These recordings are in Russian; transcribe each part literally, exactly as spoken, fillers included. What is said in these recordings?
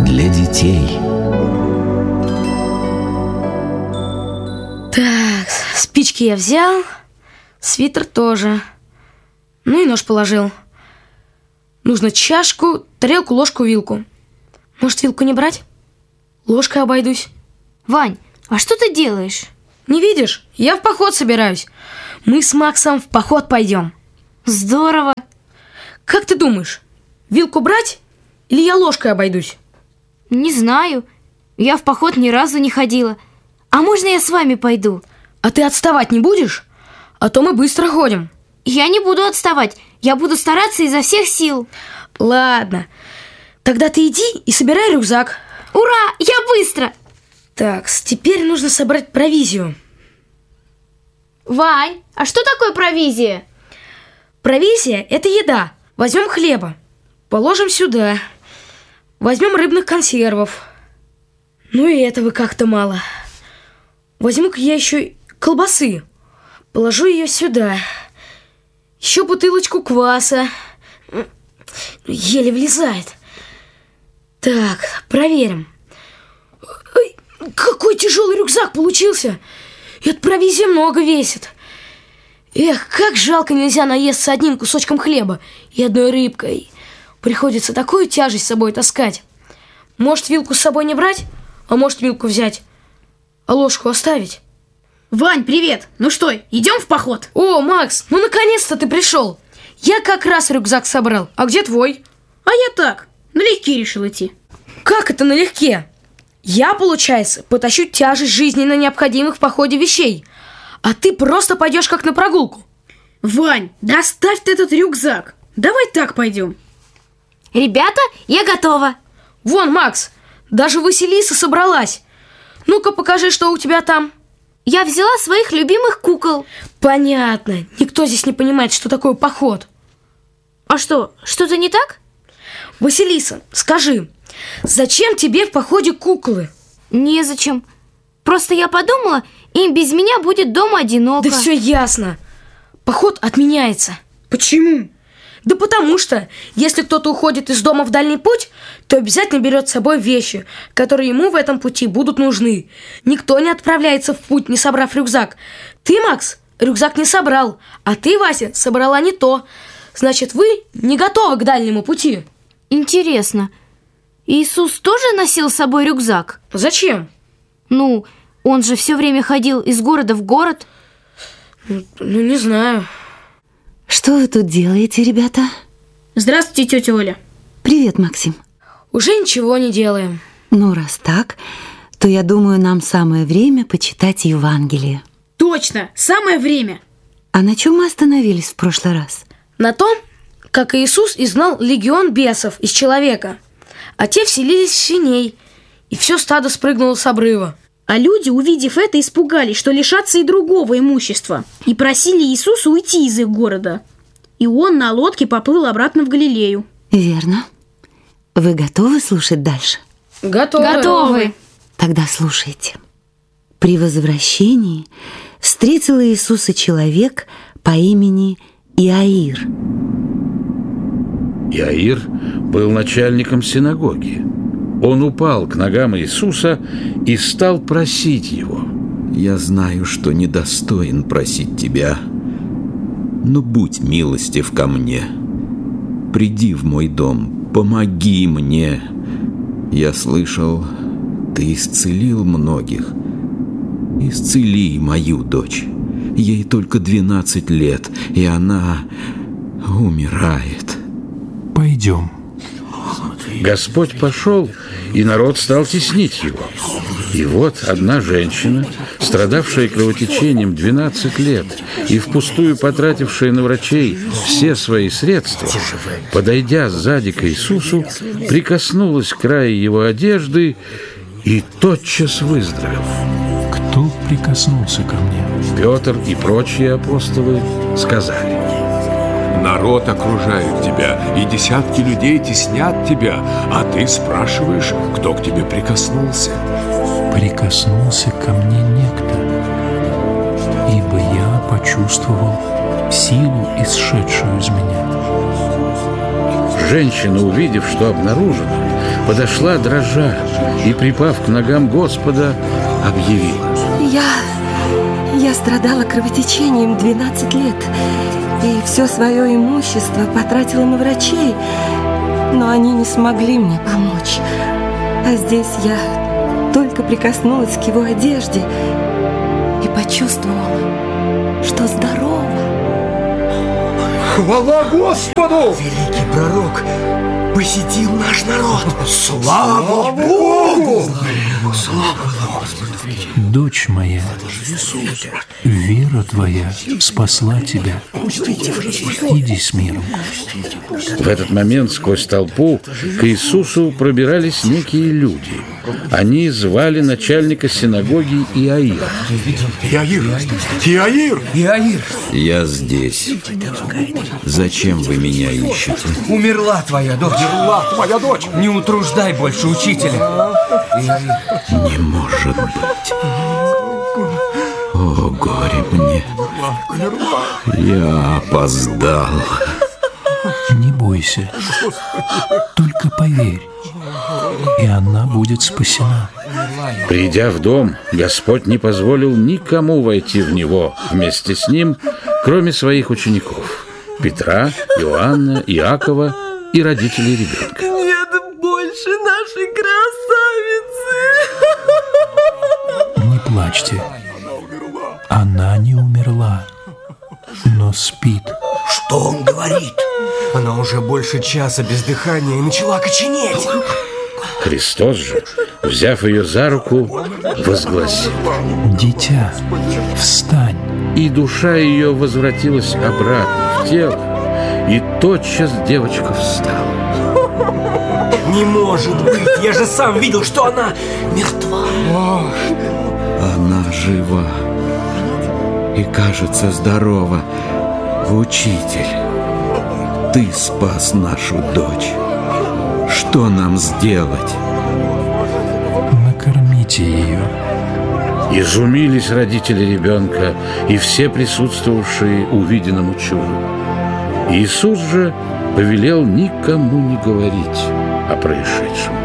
для детей. Так, спички я взял, свитер тоже. Ну и нож положил. Нужно чашку, тарелку, ложку, вилку. Может, вилку не брать? Ложкой обойдусь. Вань, а что ты делаешь? Не видишь? Я в поход собираюсь. Мы с Максом в поход пойдем. Здорово. Как ты думаешь, вилку брать или я ложкой обойдусь? Не знаю. Я в поход ни разу не ходила. А можно я с вами пойду? А ты отставать не будешь? А то мы быстро ходим. Я не буду отставать. Я буду стараться изо всех сил. Ладно. Тогда ты иди и собирай рюкзак. Ура! Я быстро! Так, теперь нужно собрать провизию. Вань, а что такое провизия? Провизия – это еда. Возьмем хлеба, положим сюда. Возьмем рыбных консервов. Ну и этого как-то мало. Возьму-ка я еще колбасы. Положу ее сюда. Еще бутылочку кваса. Еле влезает. Так, проверим. Ой, какой тяжелый рюкзак получился. Эта провизия много весит. Эх, как жалко нельзя наесться одним кусочком хлеба и одной рыбкой. Приходится такую тяжесть с собой таскать. Может, вилку с собой не брать, а может, вилку взять, а ложку оставить. Вань, привет! Ну что, идем в поход? О, Макс, ну наконец-то ты пришел. Я как раз рюкзак собрал. А где твой? А я так, налегке решил идти. Как это налегке? Я, получается, потащу тяжесть жизненно необходимых в походе вещей, а ты просто пойдешь как на прогулку. Вань, да оставь ты этот рюкзак. Давай так пойдем. Ребята, я готова. Вон, Макс, даже Василиса собралась. Ну-ка, покажи, что у тебя там. Я взяла своих любимых кукол. Понятно, никто здесь не понимает, что такое поход. А что, что-то не так? Василиса, скажи, зачем тебе в походе куклы? Незачем. Просто я подумала, им без меня будет дома одиноко. Да все ясно. Поход отменяется. Почему? Да потому что, если кто-то уходит из дома в дальний путь, то обязательно берет с собой вещи, которые ему в этом пути будут нужны. Никто не отправляется в путь, не собрав рюкзак. Ты, Макс, рюкзак не собрал, а ты, Вася, собрала не то. Значит, вы не готовы к дальнему пути. Интересно, Иисус тоже носил с собой рюкзак? Зачем? Ну, он же все время ходил из города в город. Ну, ну не знаю. Что вы тут делаете, ребята? Здравствуйте, тетя Оля. Привет, Максим. Уже ничего не делаем. Ну, раз так, то я думаю, нам самое время почитать Евангелие. Точно, самое время. А на чем мы остановились в прошлый раз? На том, как Иисус изгнал легион бесов из человека, а те вселились в свиней, и все стадо спрыгнуло с обрыва. А люди, увидев это, испугались, что лишатся и другого имущества, и просили Иисуса уйти из их города. И он на лодке поплыл обратно в Галилею. Верно. Вы готовы слушать дальше? Готовы. Готовы. Тогда слушайте. При возвращении встретил Иисуса человек по имени Иаир. Иаир был начальником синагоги. Он упал к ногам Иисуса и стал просить его: «Я знаю, что недостоин просить тебя, но будь милостив ко мне. Приди в мой дом, помоги мне. Я слышал, ты исцелил многих. Исцели мою дочь. Ей только двенадцать лет, и она умирает». Пойдем. Господь пошел, и народ стал теснить его. И вот одна женщина, страдавшая кровотечением двенадцать лет и впустую потратившая на врачей все свои средства, подойдя сзади к Иисусу, прикоснулась к краю его одежды и тотчас выздоровела. Кто прикоснулся ко мне? Петр и прочие апостолы сказали: «Народ окружает тебя, и десятки людей теснят тебя, а ты спрашиваешь, кто к тебе прикоснулся». Прикоснулся ко мне некто, ибо я почувствовал силу, исшедшую из меня. Женщина, увидев, что обнаружена, подошла дрожа и, припав к ногам Господа, объявила: Я... я страдала кровотечением двенадцать лет, и все свое имущество потратила на врачей, но они не смогли мне помочь. А здесь я только прикоснулась к его одежде и почувствовала, что здорова. Хвала Господу! Великий пророк посетил наш народ. Слава Богу! Дочь моя, вера твоя спасла тебя. Иди с миром. В этот момент сквозь толпу к Иисусу пробирались некие люди. Они звали начальника синагоги Иаира. Иаир! Иаир! Иаир! Я здесь. Зачем вы меня ищете? Умерла твоя дочь. Умерла твоя дочь. Не утруждай больше учителя. Иаир. Не может быть. О, горе мне. Я опоздал. Не бойся, только поверь, и она будет спасена. Придя в дом, Господь не позволил никому войти в него вместе с ним, кроме своих учеников – Петра, Иоанна, Иакова и родителей ребенка. Нет больше нашей красавицы. Не плачьте, она не умерла, но спит. Что он говорит? Она уже больше часа без дыхания и начала коченеть. Христос же, взяв ее за руку, возгласил: Дитя, встань. И душа ее возвратилась обратно в тело, и тотчас девочка встала. Не может быть, я же сам видел, что она мертва. Она жива и, кажется, здорова. Учитель, ты спас нашу дочь. Что нам сделать? Накормите ее. Изумились родители ребенка и все присутствовавшие увиденному чуду. Иисус же повелел никому не говорить о происшедшем.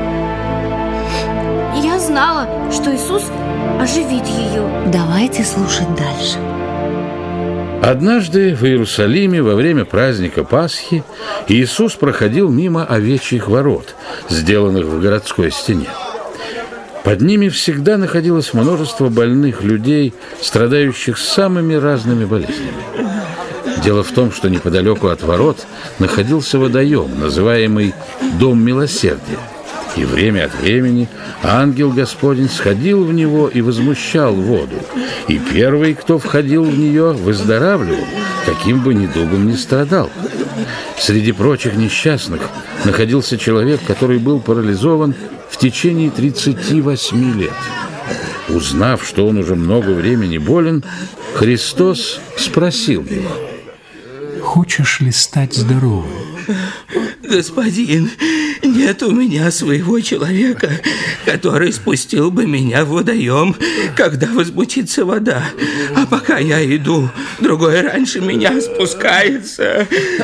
Я знала, что Иисус оживит ее. Давайте слушать дальше. Однажды в Иерусалиме во время праздника Пасхи Иисус проходил мимо овечьих ворот, сделанных в городской стене. Под ними всегда находилось множество больных людей, страдающих самыми разными болезнями. Дело в том, что неподалеку от ворот находился водоем, называемый «Дом милосердия». И время от времени ангел Господень сходил в него и возмущал воду. И первый, кто входил в нее, выздоравливал, каким бы недугом ни страдал. Среди прочих несчастных находился человек, который был парализован в течение тридцати восьми лет. Узнав, что он уже много времени болен, Христос спросил его: Хочешь ли стать здоровым? Господин, нет у меня своего человека, который спустил бы меня в водоем, когда возмутится вода. А пока я иду, другой раньше меня спускается.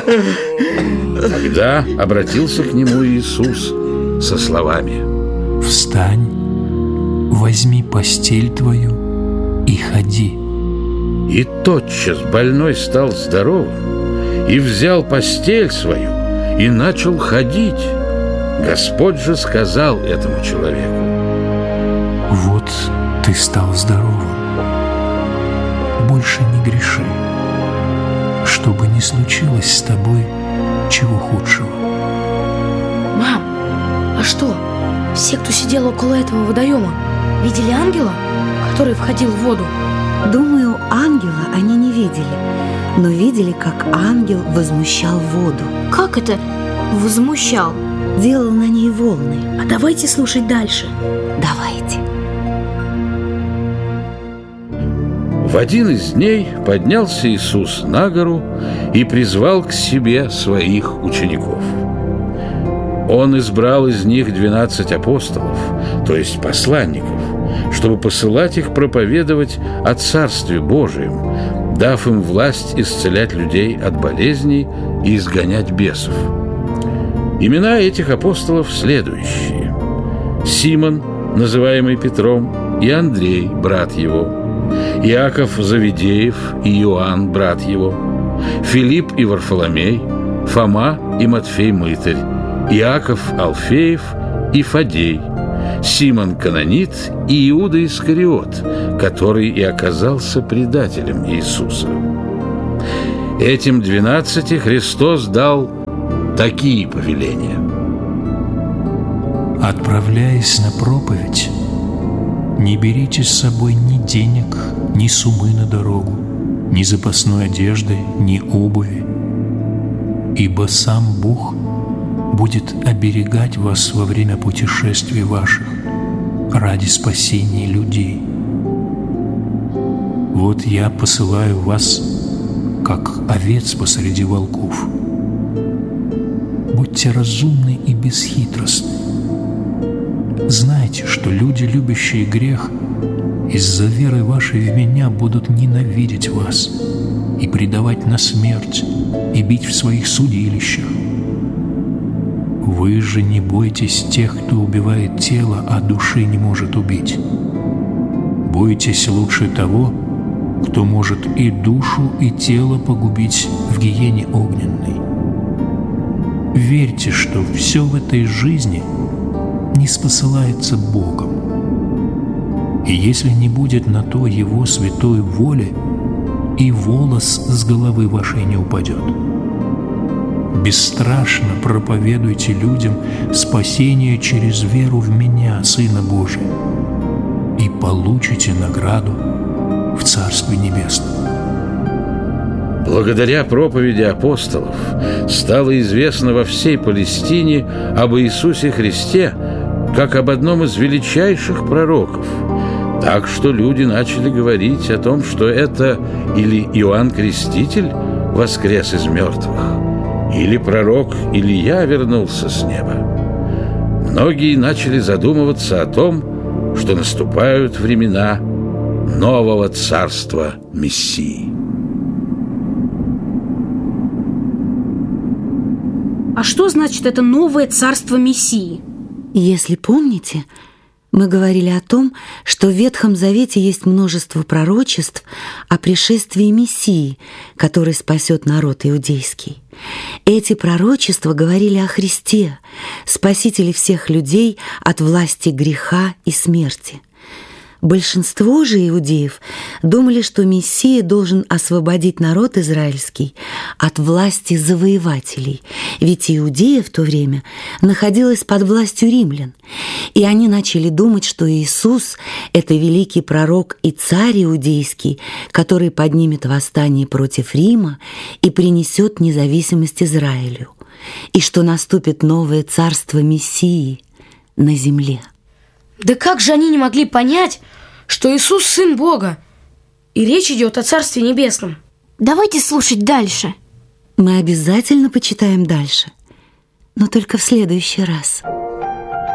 Тогда обратился к нему Иисус со словами: Встань, возьми постель твою и ходи. И тотчас больной стал здоровым, и взял постель свою, и начал ходить. Господь же сказал этому человеку: Вот ты стал здоровым. Больше не греши, чтобы не случилось с тобой чего худшего. Мам, а что? Все, кто сидел около этого водоема, видели ангела, который входил в воду? Думаю, ангела они не видели, но видели, как ангел возмущал воду. Как это возмущал? Делал на ней волны. А давайте слушать дальше. Давайте. В один из дней поднялся Иисус на гору и призвал к себе своих учеников. Он избрал из них двенадцать апостолов, то есть посланников, чтобы посылать их проповедовать о Царстве Божием, дав им власть исцелять людей от болезней и изгонять бесов. Имена этих апостолов следующие: Симон, называемый Петром, и Андрей, брат его, Иаков Завидеев и Иоанн, брат его, Филипп и Варфоломей, Фома и Матфей Мытарь, Иаков Алфеев и Фадей, Симон Канонит и Иуда Искариот, который и оказался предателем Иисуса. Этим двенадцати Христос дал такие повеления: «Отправляясь на проповедь, не берите с собой ни денег, ни суммы на дорогу, ни запасной одежды, ни обуви, ибо сам Бог будет оберегать вас во время путешествий ваших ради спасения людей. Вот я посылаю вас, как овец посреди волков. Будьте разумны и бесхитростны. Знайте, что люди, любящие грех, из-за веры вашей в Меня будут ненавидеть вас и предавать на смерть, и бить в своих судилищах. Вы же не бойтесь тех, кто убивает тело, а души не может убить. Бойтесь лучше того, кто может и душу, и тело погубить в гиене огненной. Верьте, что все в этой жизни не спосылается Богом. И если не будет на то Его святой воли, и волос с головы вашей не упадет. Бесстрашно проповедуйте людям спасение через веру в Меня, Сына Божия, и получите награду в Царстве Небесном». Благодаря проповеди апостолов стало известно во всей Палестине об Иисусе Христе как об одном из величайших пророков, так что люди начали говорить о том, что это или Иоанн Креститель воскрес из мертвых, или пророк Илия вернулся с неба. Многие начали задумываться о том, что наступают времена нового царства Мессии. А что значит это новое царство Мессии? Если помните, мы говорили о том, что в Ветхом Завете есть множество пророчеств о пришествии Мессии, который спасет народ иудейский. Эти пророчества говорили о Христе, Спасителе всех людей от власти греха и смерти. Большинство же иудеев думали, что Мессия должен освободить народ израильский от власти завоевателей, ведь Иудея в то время находилась под властью римлян, и они начали думать, что Иисус – это великий пророк и царь иудейский, который поднимет восстание против Рима и принесет независимость Израилю, и что наступит новое царство Мессии на земле. Да как же они не могли понять, что Иисус Сын Бога, и речь идет о Царстве Небесном? Давайте слушать дальше. Мы обязательно почитаем дальше, но только в следующий раз.